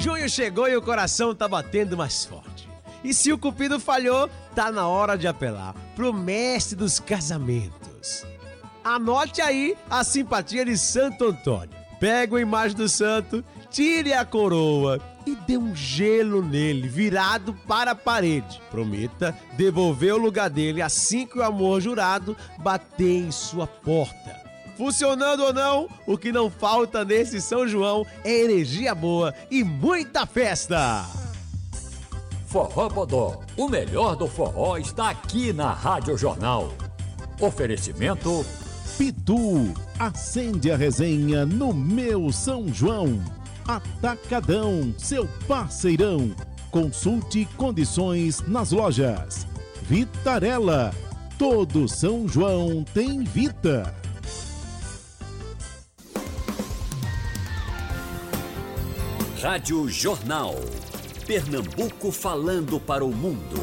Junho chegou e o coração tá batendo mais forte. E se o cupido falhou, tá na hora de apelar pro mestre dos casamentos. Anote aí a simpatia de Santo Antônio. Pega a imagem do santo, tire a coroa e dê um gelo nele, virado para a parede. Prometa devolver o lugar dele assim que o amor jurado bater em sua porta. Funcionando ou não, o que não falta nesse São João é energia boa e muita festa! Forró Bodó, o melhor do forró está aqui na Rádio Jornal. Oferecimento Pitu, acende a resenha no meu São João. Atacadão, seu parceirão. Consulte condições nas lojas. Vitarella, todo São João tem Vita. Rádio Jornal. Pernambuco falando para o mundo.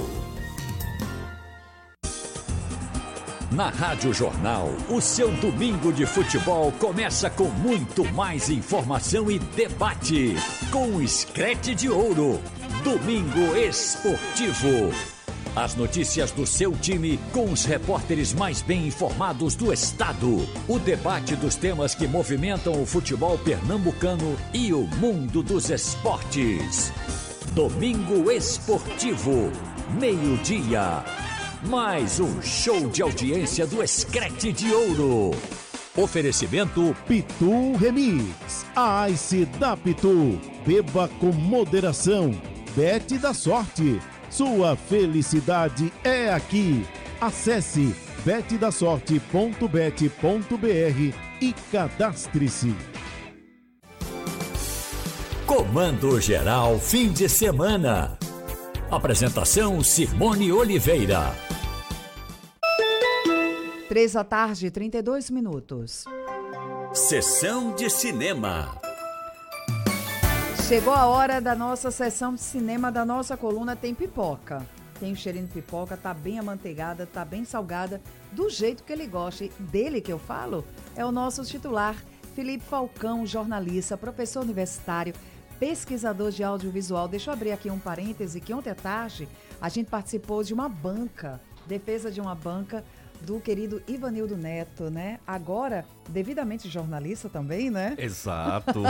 Na Rádio Jornal, o seu domingo de futebol começa com muito mais informação e debate. Com o Screte de Ouro. Domingo Esportivo. As notícias do seu time com os repórteres mais bem informados do estado. O debate dos temas que movimentam o futebol pernambucano e o mundo dos esportes. Domingo Esportivo, meio-dia. Mais um show de audiência do Screte de Ouro. Oferecimento Pitu Remix, a Ice da Pitu. Beba com moderação. Bet da sorte. Sua felicidade é aqui. Acesse betdasorte.bet.br e cadastre-se. Comando Geral Fim de Semana. Apresentação Simone Oliveira. 3h32. Sessão de cinema. Chegou a hora da nossa sessão de cinema, da nossa coluna Tem Pipoca. Tem um cheirinho de pipoca, tá bem amanteigada, tá bem salgada, do jeito que ele gosta. E dele que eu falo é o nosso titular, Felipe Falcão, jornalista, professor universitário, pesquisador de audiovisual. Deixa eu abrir aqui um parêntese, que ontem à tarde a gente participou de uma banca, defesa de uma banca do querido Ivanildo Neto, né? Agora, devidamente jornalista também, né? Exato.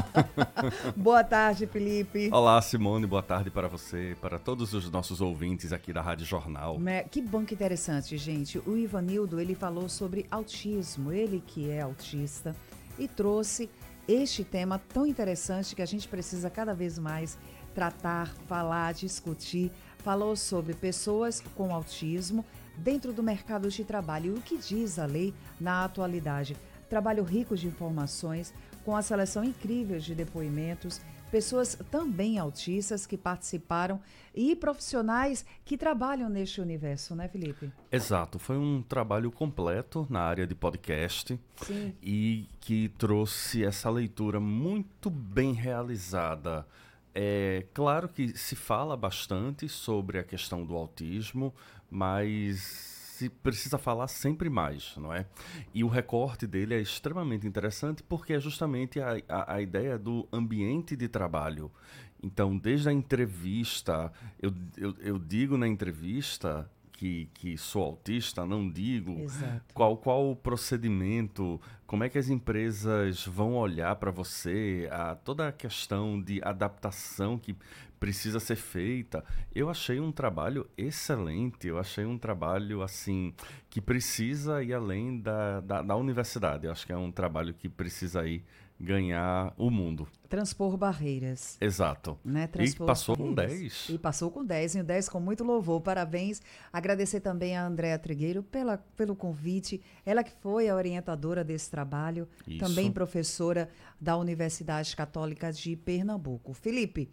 Boa tarde, Felipe. Olá, Simone, boa tarde para você, para todos os nossos ouvintes aqui da Rádio Jornal. Que banca interessante, gente. O Ivanildo, ele falou sobre autismo, ele que é autista, e trouxe este tema tão interessante que a gente precisa cada vez mais tratar, falar, discutir. Falou sobre pessoas com autismo dentro do mercado de trabalho e o que diz a lei na atualidade. Trabalho rico de informações, com a seleção incrível de depoimentos, pessoas também autistas que participaram e profissionais que trabalham neste universo, né, Felipe? Exato, foi um trabalho completo na área de podcast. Sim. E que trouxe essa leitura muito bem realizada. É claro que se fala bastante sobre a questão do autismo, mas se precisa falar sempre mais, não é? E o recorte dele é extremamente interessante porque é justamente a ideia do ambiente de trabalho. Então, desde a entrevista, eu digo na entrevista que sou autista, não digo qual o procedimento, como é que as empresas vão olhar para você, toda a questão de adaptação que precisa ser feita. Eu achei um trabalho excelente, eu achei um trabalho assim que precisa ir além da universidade. Eu acho que é um trabalho que precisa ir ganhar o mundo. Transpor barreiras. Exato. Né? Transpor e passou barreiras. Com 10. E passou com 10, e o 10 com muito louvor. Parabéns. Agradecer também a Andréa Trigueiro pelo convite. Ela que foi a orientadora desse trabalho. Isso. Também professora da Universidade Católica de Pernambuco. Felipe,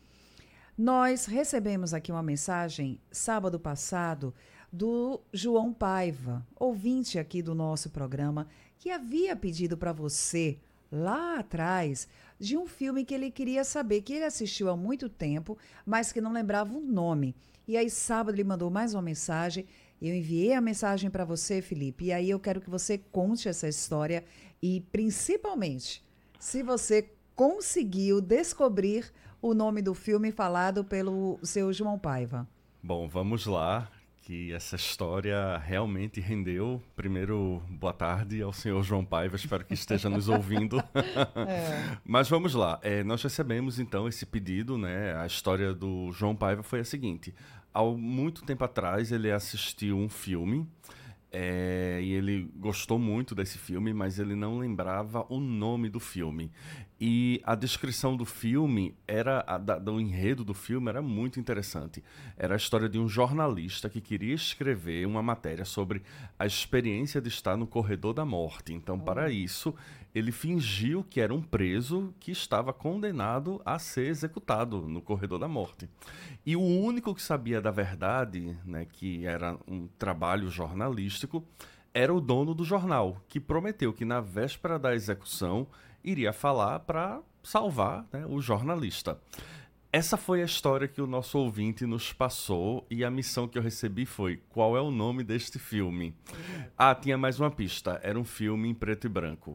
nós recebemos aqui uma mensagem, sábado passado, do João Paiva, ouvinte aqui do nosso programa, que havia pedido para você lá atrás, de um filme que ele queria saber, que ele assistiu há muito tempo, mas que não lembrava o nome. E aí, sábado, ele mandou mais uma mensagem, eu enviei a mensagem para você, Felipe, e aí eu quero que você conte essa história e, principalmente, se você conseguiu descobrir o nome do filme falado pelo seu João Paiva? Bom, vamos lá, que essa história realmente rendeu. Primeiro, boa tarde ao senhor João Paiva, espero que esteja nos ouvindo. Mas vamos lá, nós recebemos então esse pedido, né? A história do João Paiva foi a seguinte: há muito tempo atrás ele assistiu um filme, e ele gostou muito desse filme, mas ele não lembrava o nome do filme. E a descrição do filme, do enredo do filme, era muito interessante. Era a história de um jornalista que queria escrever uma matéria sobre a experiência de estar no corredor da morte. Então, para isso, ele fingiu que era um preso que estava condenado a ser executado no corredor da morte. E o único que sabia da verdade, né, que era um trabalho jornalístico, era o dono do jornal, que prometeu que na véspera da execução iria falar para salvar, né, o jornalista. Essa foi a história que o nosso ouvinte nos passou, e a missão que eu recebi foi: qual é o nome deste filme? Tinha mais uma pista, era um filme em preto e branco.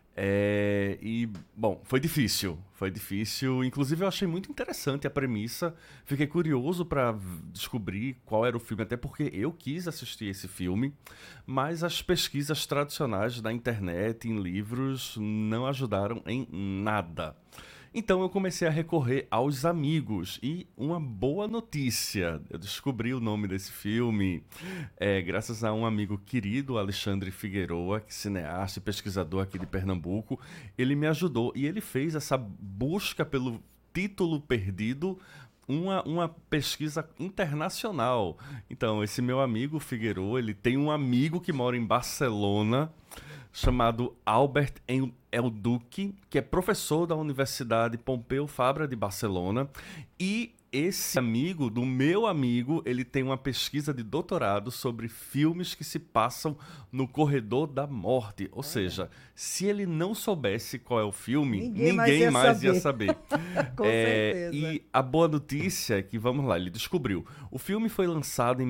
Bom, foi difícil, inclusive eu achei muito interessante a premissa, fiquei curioso para descobrir qual era o filme, até porque eu quis assistir esse filme, mas as pesquisas tradicionais da internet, em livros, não ajudaram em nada. Então eu comecei a recorrer aos amigos, e uma boa notícia: eu descobri o nome desse filme graças a um amigo querido, Alexandre Figueroa, que é cineasta e pesquisador aqui de Pernambuco. Ele me ajudou e ele fez essa busca pelo título perdido, uma pesquisa internacional. Então, esse meu amigo Figueroa, ele tem um amigo que mora em Barcelona, chamado Albert El Duque, que é professor da Universidade Pompeu Fabra de Barcelona, e esse amigo do meu amigo, ele tem uma pesquisa de doutorado sobre filmes que se passam no corredor da morte. Ou seja, se ele não soubesse qual é o filme, ninguém mais ia saber. Com certeza. E a boa notícia é que, vamos lá, ele descobriu. O filme foi lançado em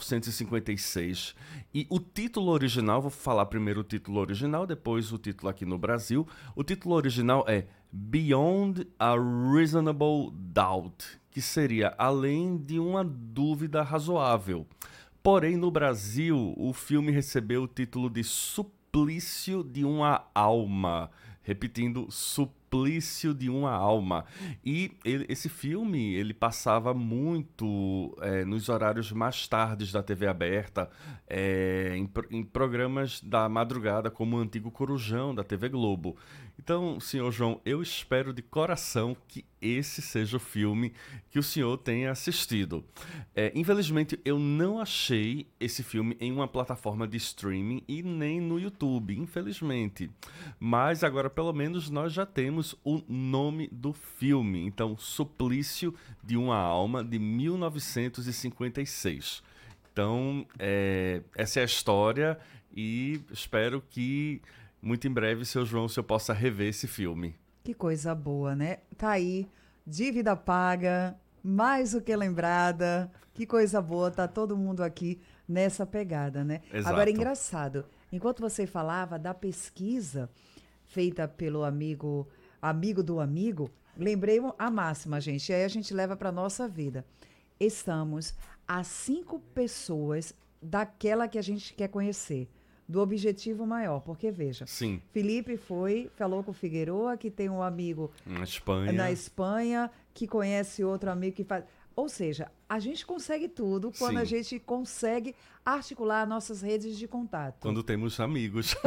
1956 e o título original, vou falar primeiro o título original, depois o título aqui no Brasil. O título original é Beyond a Reasonable Doubt, que seria além de uma dúvida razoável. Porém, no Brasil, o filme recebeu o título de Suplício de uma Alma. Repetindo, Suplício de uma Alma. E esse filme, ele passava muito nos horários mais tardes da TV aberta, em programas da madrugada, como o antigo Corujão da TV Globo. Então, senhor João, eu espero de coração que esse seja o filme que o senhor tenha assistido. Infelizmente, eu não achei esse filme em uma plataforma de streaming e nem no YouTube, infelizmente. Mas agora, pelo menos, nós já temos o nome do filme. Então, Suplício de uma Alma, de 1956. Então, essa é a história, e espero que muito em breve, seu João, o senhor possa rever esse filme. Que coisa boa, né? Tá aí, dívida paga, mais do que lembrada. Que coisa boa, tá todo mundo aqui nessa pegada, né? Exato. Agora, engraçado, enquanto você falava da pesquisa feita pelo amigo do amigo, lembrei a máxima, gente, e aí a gente leva para nossa vida. Estamos a 5 pessoas daquela que a gente quer conhecer, do objetivo maior, porque veja, Sim. Felipe falou com o Figueroa, que tem um amigo na Espanha, que conhece outro amigo que faz... Ou seja, a gente consegue tudo quando Sim. a gente consegue articular nossas redes de contato. Quando temos amigos.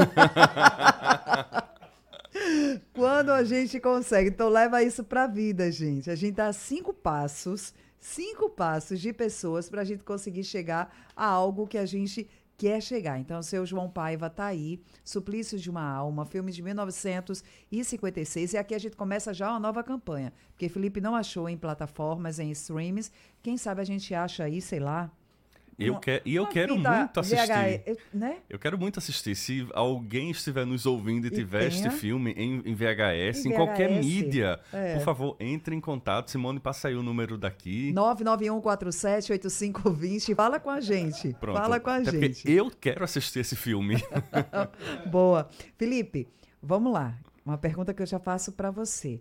Quando a gente consegue. Então, leva isso para a vida, gente. A gente dá 5 passos de pessoas para a gente conseguir chegar a algo que a gente quer chegar. Então, o seu João Paiva tá aí, Suplício de uma Alma, filme de 1956, e aqui a gente começa já uma nova campanha, porque Felipe não achou em plataformas, em streams, quem sabe a gente acha aí, sei lá, Eu quero muito assistir. né? Eu quero muito assistir. Se alguém estiver nos ouvindo e tiver este filme em VHS, em VHS, qualquer mídia, por favor, entre em contato. Simone, passa aí o número daqui. 991478520. Fala com a gente. Pronto. Fala com a Até gente. porque eu quero assistir esse filme. Boa. Felipe, vamos lá. Uma pergunta que eu já faço para você.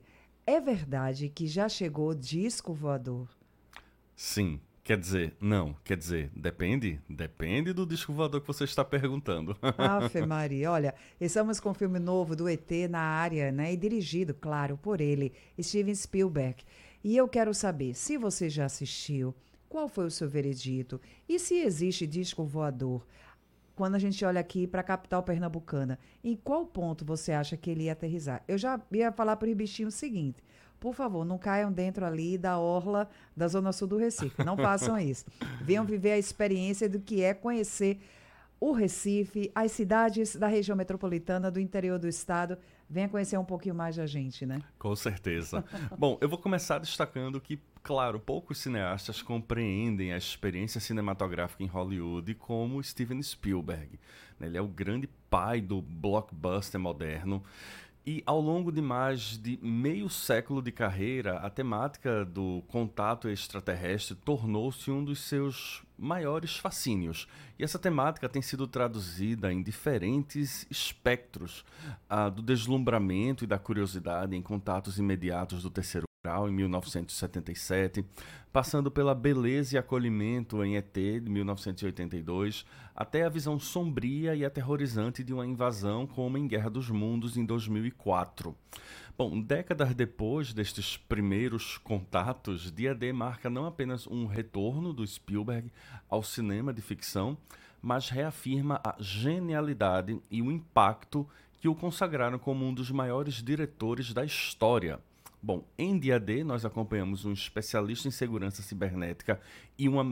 É verdade que já chegou disco voador? Sim. Quer dizer, não. Quer dizer, depende do disco voador que você está perguntando. Ave Maria, olha, estamos com um filme novo do ET na área, né? E dirigido, claro, por ele, Steven Spielberg. E eu quero saber, se você já assistiu, qual foi o seu veredito? E se existe disco voador? Quando a gente olha aqui para a capital pernambucana, em qual ponto você acha que ele ia aterrissar? Eu já ia falar para os bichinhos o seguinte: por favor, não caiam dentro ali da orla da Zona Sul do Recife. Não façam isso. Venham viver a experiência do que é conhecer o Recife, as cidades da região metropolitana, do interior do estado. Venha conhecer um pouquinho mais da gente, né? Com certeza. Bom, eu vou começar destacando que, claro, poucos cineastas compreendem a experiência cinematográfica em Hollywood como Steven Spielberg. Ele é o grande pai do blockbuster moderno. E ao longo de mais de meio século de carreira, a temática do contato extraterrestre tornou-se um dos seus maiores fascínios. E essa temática tem sido traduzida em diferentes espectros, do deslumbramento e da curiosidade em contatos imediatos do terceiro grau, em 1977, passando pela beleza e acolhimento em ET, de 1982, até a visão sombria e aterrorizante de uma invasão como em Guerra dos Mundos, em 2004. Bom, décadas depois destes primeiros contatos, Dia D marca não apenas um retorno do Spielberg ao cinema de ficção, mas reafirma a genialidade e o impacto que o consagraram como um dos maiores diretores da história. Bom, em Dia D, nós acompanhamos um especialista em segurança cibernética e uma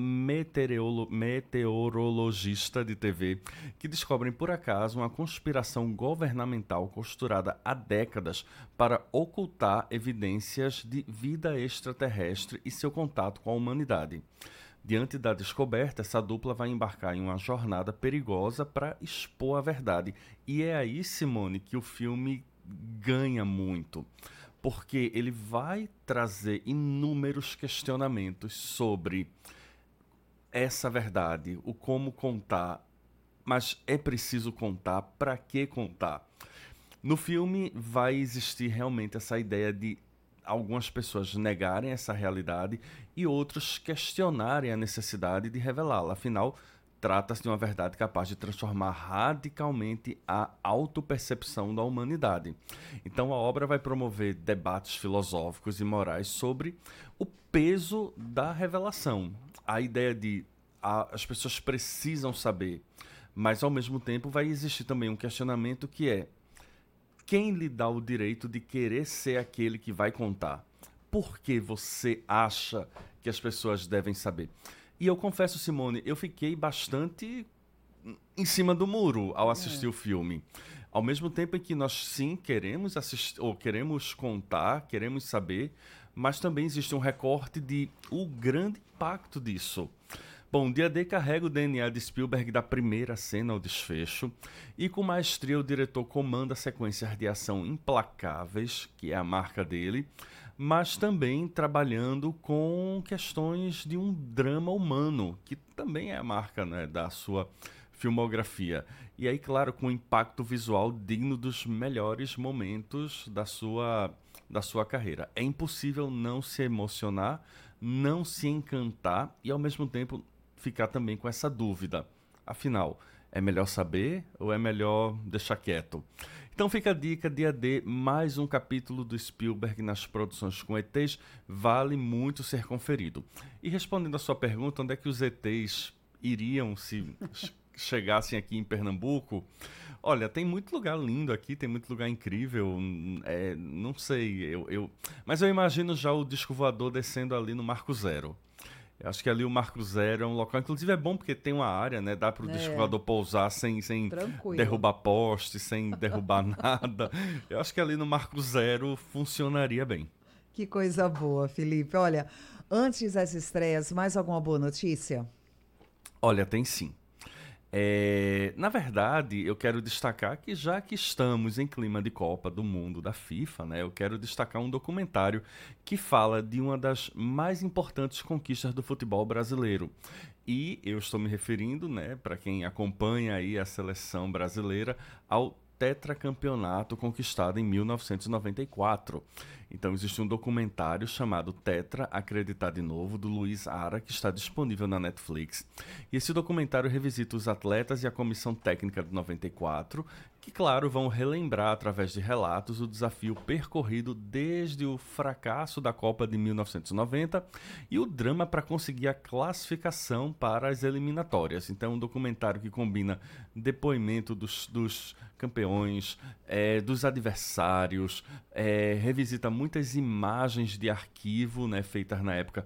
meteorologista de TV que descobrem por acaso uma conspiração governamental costurada há décadas para ocultar evidências de vida extraterrestre e seu contato com a humanidade. Diante da descoberta, essa dupla vai embarcar em uma jornada perigosa para expor a verdade. E é aí, Simone, que o filme ganha muito. Porque ele vai trazer inúmeros questionamentos sobre essa verdade, o como contar, mas é preciso contar, para que contar? No filme vai existir realmente essa ideia de algumas pessoas negarem essa realidade e outros questionarem a necessidade de revelá-la. Afinal, trata-se de uma verdade capaz de transformar radicalmente a autopercepção da humanidade. Então a obra vai promover debates filosóficos e morais sobre o peso da revelação. A ideia de as pessoas precisam saber, mas ao mesmo tempo vai existir também um questionamento que é: quem lhe dá o direito de querer ser aquele que vai contar? Por que você acha que as pessoas devem saber? E eu confesso, Simone, eu fiquei bastante em cima do muro ao assistir o filme. Ao mesmo tempo em que nós sim queremos assistir, ou queremos contar, queremos saber, mas também existe um recorte de o grande impacto disso. Bom, Dia D carrega o DNA de Spielberg da primeira cena ao desfecho, e com maestria o diretor comanda sequências de ação implacáveis, que é a marca dele, mas também trabalhando com questões de um drama humano, que também é a marca, né, da sua filmografia. E aí, claro, com um impacto visual digno dos melhores momentos da sua carreira. É impossível não se emocionar, não se encantar e, ao mesmo tempo, ficar também com essa dúvida. Afinal, é melhor saber ou é melhor deixar quieto? Então fica a dica, Dia D, mais um capítulo do Spielberg nas produções com ETs, vale muito ser conferido. E respondendo a sua pergunta, onde é que os ETs iriam se chegassem aqui em Pernambuco? Olha, tem muito lugar lindo aqui, tem muito lugar incrível, não sei, mas eu imagino já o disco voador descendo ali no Marco Zero. Eu acho que ali o Marco Zero é um local, inclusive é bom porque tem uma área, né? Dá para o disco voador pousar sem derrubar poste, sem derrubar nada. Eu acho que ali no Marco Zero funcionaria bem. Que coisa boa, Felipe. Olha, antes das estreias, mais alguma boa notícia? Olha, tem sim. Na verdade, eu quero destacar que já que estamos em clima de Copa do Mundo da FIFA, né, eu quero destacar um documentário que fala de uma das mais importantes conquistas do futebol brasileiro. E eu estou me referindo, né, para quem acompanha aí a seleção brasileira, ao tetracampeonato conquistado em 1994. Então existe um documentário chamado Tetra, Acreditar de Novo, do Luiz Ara, que está disponível na Netflix. E esse documentário revisita os atletas e a comissão técnica de 94, que, claro, vão relembrar através de relatos o desafio percorrido desde o fracasso da Copa de 1990 e o drama para conseguir a classificação para as eliminatórias. Então, um documentário que combina depoimento dos campeões, dos adversários, revisita muitas imagens de arquivo, né, feitas na época,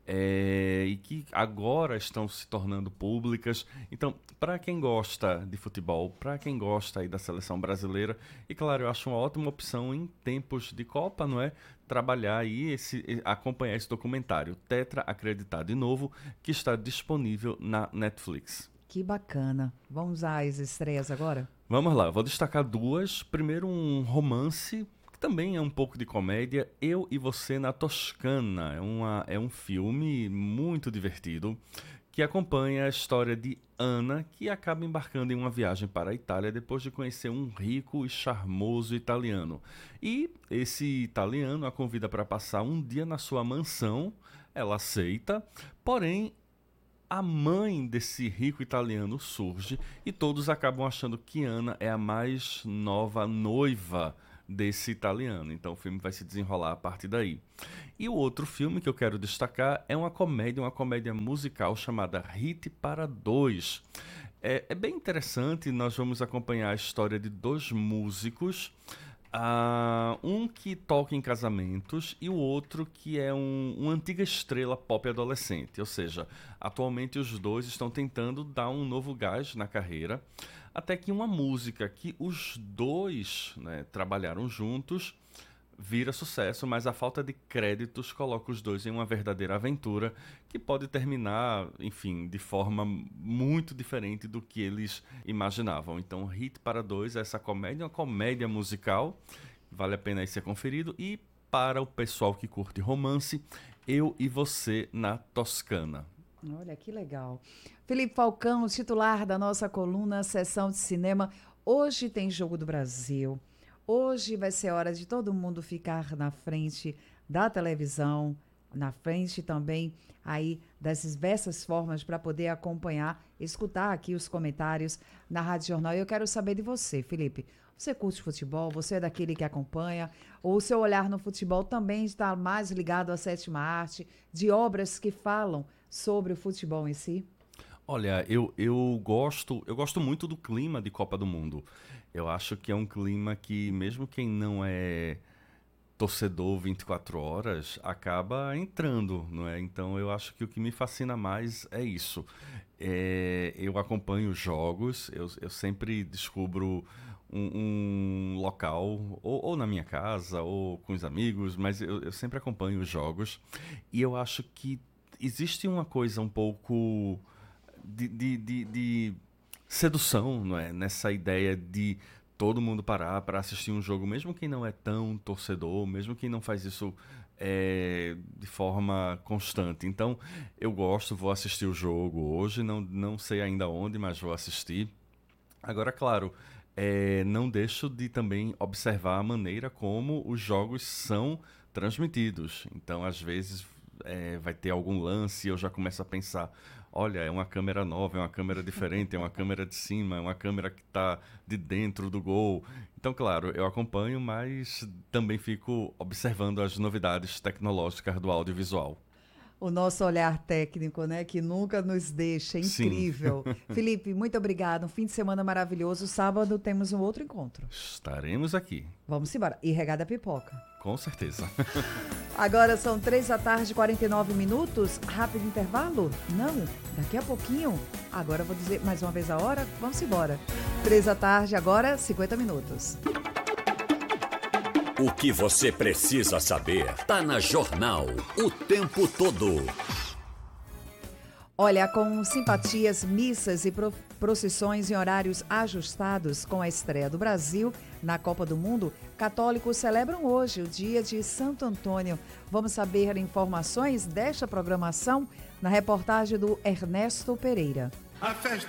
e que agora estão se tornando públicas. Então, para quem gosta de futebol, para quem gosta aí da seleção brasileira, e claro, eu acho uma ótima opção em tempos de Copa, não é? Trabalhar aí, acompanhar esse documentário, Tetra, Acreditar de Novo, que está disponível na Netflix. Que bacana. Vamos às estreias agora? Vamos lá, vou destacar duas. Primeiro, um romance, que também é um pouco de comédia, Eu e Você na Toscana. É um filme muito divertido que acompanha a história de Ana, que acaba embarcando em uma viagem para a Itália depois de conhecer um rico e charmoso italiano. E esse italiano a convida para passar um dia na sua mansão. Ela aceita, porém a mãe desse rico italiano surge e todos acabam achando que Ana é a mais nova noiva desse italiano. Então o filme vai se desenrolar a partir daí. E o outro filme que eu quero destacar é uma comédia musical chamada Hit para Dois. É bem interessante, nós vamos acompanhar a história de dois músicos, um que toca em casamentos e o outro que é uma antiga estrela pop adolescente. Ou seja, atualmente os dois estão tentando dar um novo gás na carreira, até que uma música que os dois, né, trabalharam juntos vira sucesso, mas a falta de créditos coloca os dois em uma verdadeira aventura que pode terminar, enfim, de forma muito diferente do que eles imaginavam. Então, Hit para Dois é essa comédia, uma comédia musical, vale a pena aí ser conferido. E para o pessoal que curte romance, Eu e Você na Toscana. Olha, que legal. Felipe Falcão, titular da nossa coluna Sessão de Cinema. Hoje tem Jogo do Brasil. Hoje vai ser hora de todo mundo ficar na frente da televisão, na frente também aí das diversas formas para poder acompanhar, escutar aqui os comentários na Rádio Jornal. E eu quero saber de você, Felipe. Você curte futebol? Você é daquele que acompanha? Ou o seu olhar no futebol também está mais ligado à sétima arte, de obras que falam sobre o futebol em si? Olha, eu gosto muito do clima de Copa do Mundo. Eu acho que é um clima que, mesmo quem não é torcedor 24 horas, acaba entrando, não é? Então, eu acho que o que me fascina mais é isso. Eu acompanho os jogos, eu sempre descubro um local, ou na minha casa, ou com os amigos, mas eu sempre acompanho os jogos. E eu acho que existe uma coisa um pouco de sedução, não é? Nessa ideia de todo mundo parar para assistir um jogo, mesmo quem não é tão torcedor, mesmo quem não faz isso de forma constante. Então, eu vou assistir o jogo hoje, não sei ainda onde, mas vou assistir. Agora, claro, não deixo de também observar a maneira como os jogos são transmitidos. Então, às vezes, vai ter algum lance e eu já começo a pensar: olha, é uma câmera nova, é uma câmera diferente, é uma câmera de cima, é uma câmera que está de dentro do gol. Então, claro, eu acompanho, mas também fico observando as novidades tecnológicas do audiovisual. O nosso olhar técnico, né, que nunca nos deixa, é incrível. Felipe, muito obrigado, um fim de semana maravilhoso. Sábado temos um outro encontro. Estaremos aqui. Vamos embora. E regada a pipoca. Com certeza. Agora são 3h49. Rápido intervalo? Não, daqui a pouquinho. Agora eu vou dizer mais uma vez a hora. Vamos embora. 3h, agora 50 minutos. O que você precisa saber tá na Jornal o tempo todo. Olha, com simpatias, missas e procissões em horários ajustados com a estreia do Brasil na Copa do Mundo, católicos celebram hoje o dia de Santo Antônio. Vamos saber informações desta programação na reportagem do Ernesto Pereira. A festa